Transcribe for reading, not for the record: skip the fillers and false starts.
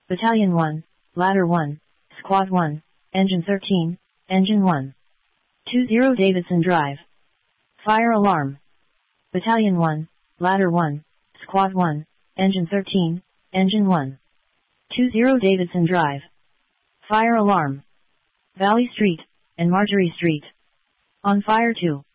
Battalion 1, Ladder 1, Squad 1, Engine 13, Engine 1. 20 Davidson Drive. Fire alarm. Battalion 1, Ladder 1, Squad 1, Engine 13, Engine 1. 20 Davidson Drive. Fire alarm. Valley Street and Marjorie Street. On fire 2.